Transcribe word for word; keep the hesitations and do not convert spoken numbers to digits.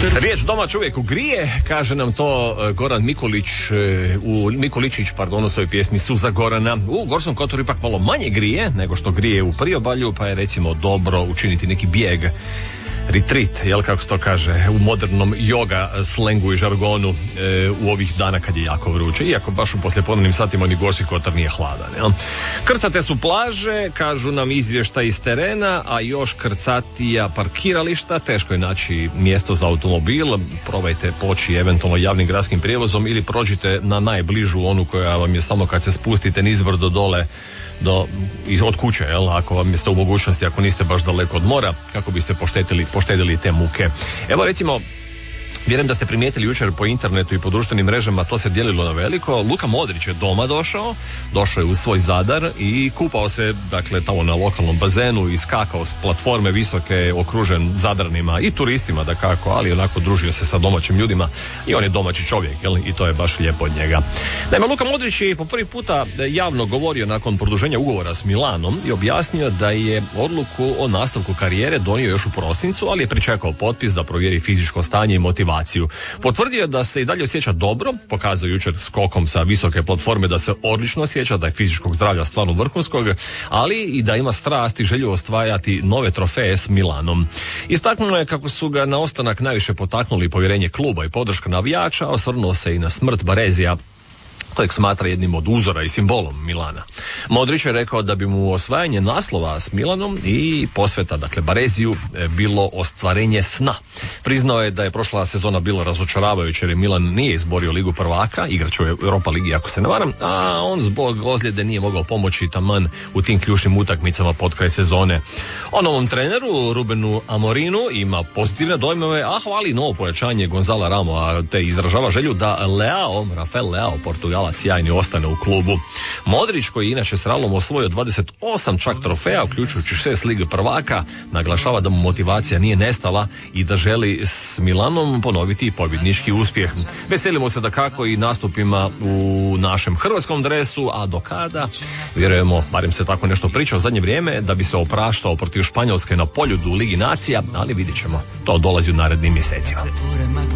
Riječ doma čovjeku grije, kaže nam to Goran Mikulić, u Mikuličić, pardon, u svojoj pjesmi Suza Gorana. U Gorskom Kotaru ipak malo manje grije nego što grije u priobalju, pa je recimo dobro učiniti neki bijeg, retreat, jel kako se to kaže u modernom yoga slengu i žargonu e, u ovih dana kad je jako vruće, iako baš u poslijepodnevnim satima ni Gorski Kotar nije hladan, jel? Krcate su plaže, kažu nam izvještaj iz terena, a još krcatija parkirališta, teško je naći mjesto za automobil, probajte poći eventualno javnim gradskim prijevozom ili prođite na najbližu onu koja vam je samo kad se spustite nizbrdo dole do, od kuće, jel, ako vam jeste u mogućnosti, ako niste baš daleko od mora, kako bi se poštedili, poštedili te muke. Evo recimo, vjerujem da ste primijetili jučer po internetu i po društvenim mrežama, to se dijelilo na veliko. Luka Modrić je doma došao, došao je u svoj Zadar i kupao se, dakle, tamo na lokalnom bazenu i skakao s platforme visoke, okružen Zadarnima i turistima, dakako, ali onako družio se sa domaćim ljudima i on je domaći čovjek, jel? I to je baš lijepo od njega. Naime, Luka Modrić je po prvi puta javno govorio nakon produženja ugovora s Milanom i objasnio da je odluku o nastavku karijere donio još u prosincu, ali je pričekao potpis da provjeri fizičko stanje i motivaciju. Potvrdio je da se i dalje osjeća dobro, pokazao jučer skokom sa visoke platforme da se odlično osjeća, da je fizičkog zdravlja stvarno vrhunskog, ali i da ima strast i želju osvajati nove trofeje s Milanom. Istaknuo je kako su ga na ostanak najviše potaknuli povjerenje kluba i podrška navijača, osvrnuo se i na smrt Barezija, kojeg smatra jednim od uzora i simbolom Milana. Modrić je rekao da bi mu osvajanje naslova s Milanom i posveta, dakle, Bareziju, bilo ostvarenje sna. Priznao je da je prošla sezona bila razočaravajuća jer je Milan nije izborio Ligu prvaka, igrač u Europa ligi ako se ne varam, a on zbog ozljede nije mogao pomoći taman u tim ključnim utakmicama pod kraj sezone. O novom treneru, Rubenu Amorinu, ima pozitivne dojmove, a hvali novo pojačanje Gonzala Ramoa, te izražava želju da Leao, Rafael Leao, Portugalac, sjajni ostane u klubu. Modrić, koji je inače s Realom osvojio dvadeset osam čak trofeja, uključujući šest Lige prvaka, naglašava da mu motivacija nije nestala i da želi s Milanom ponoviti pobjednički uspjeh. Veselimo se dakako i nastupima u našem hrvatskom dresu, a do kada, vjerujemo, barem se tako nešto priča u zadnje vrijeme, da bi se opraštao protiv Španjolske na Poljudu u Ligi nacija, ali vidjet ćemo, to dolazi u narednim mjesecima.